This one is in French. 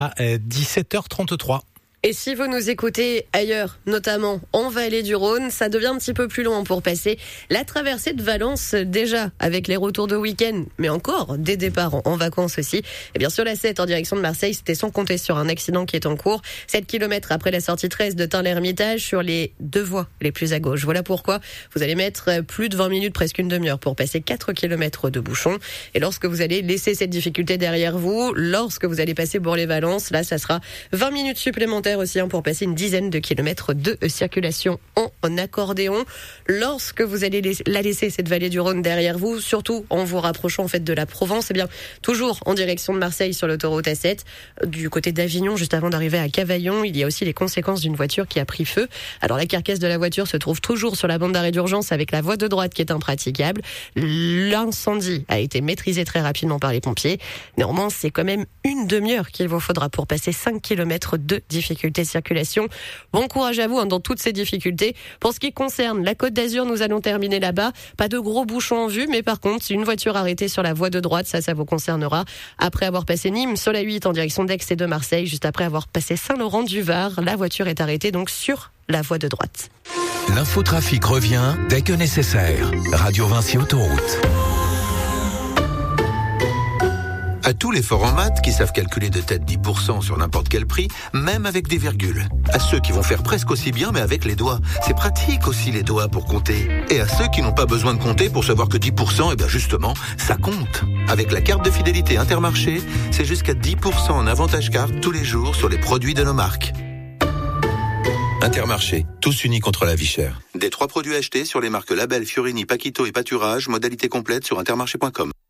à 17h33. Et si vous nous écoutez ailleurs, notamment en vallée du Rhône, ça devient un petit peu plus long pour passer la traversée de Valence déjà avec les retours de week-end, mais encore des départs en vacances aussi. Et bien sur la 7 en direction de Marseille, c'était sans compter sur un accident qui est en cours. 7 km après la sortie 13 de Tain-l'Hermitage sur les deux voies les plus à gauche. Voilà pourquoi vous allez mettre plus de 20 minutes, presque une demi-heure pour passer 4 km de bouchons. Et lorsque vous allez laisser cette difficulté derrière vous, lorsque vous allez passer Bourg-les-Valences, là ça sera 20 minutes supplémentaires aussi pour passer une dizaine de kilomètres de circulation en accordéon. Lorsque vous allez la laisser cette vallée du Rhône derrière vous, surtout en vous rapprochant en fait de la Provence, eh bien toujours en direction de Marseille sur l'autoroute A7, du côté d'Avignon juste avant d'arriver à Cavaillon, il y a aussi les conséquences d'une voiture qui a pris feu. Alors la carcasse de la voiture se trouve toujours sur la bande d'arrêt d'urgence avec la voie de droite qui est impraticable. L'incendie a été maîtrisé très rapidement par les pompiers. Néanmoins, c'est quand même une demi-heure qu'il vous faudra pour passer 5 km de difficulté de circulation. Bon courage à vous dans toutes ces difficultés. Pour ce qui concerne la Côte d'Azur, nous allons terminer là-bas. Pas de gros bouchons en vue, mais par contre, une voiture arrêtée sur la voie de droite, ça vous concernera. Après avoir passé Nîmes sur la 8 en direction d'Aix et de Marseille, juste après avoir passé Saint-Laurent-du-Var, la voiture est arrêtée donc sur la voie de droite. L'infotrafic revient dès que nécessaire. Radio Vinci Autoroute. À tous les forts en maths qui savent calculer de tête 10% sur n'importe quel prix, même avec des virgules. À ceux qui vont faire presque aussi bien mais avec les doigts. C'est pratique aussi les doigts pour compter. Et à ceux qui n'ont pas besoin de compter pour savoir que 10%, eh bien justement, ça compte. Avec la carte de fidélité Intermarché, c'est jusqu'à 10% en avantage carte tous les jours sur les produits de nos marques. Intermarché, tous unis contre la vie chère. Des 3 produits achetés sur les marques Label, Fiorini, Paquito et Pâturage, modalité complète sur intermarché.com.